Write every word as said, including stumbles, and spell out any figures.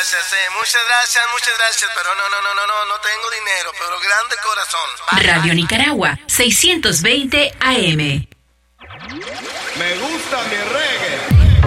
gracias, eh, muchas gracias, muchas gracias, pero no, no, no, no, no, no tengo dinero, pero grande corazón. Bye, Radio bye. Nicaragua, seiscientos veinte A M. Me gusta mi reggae.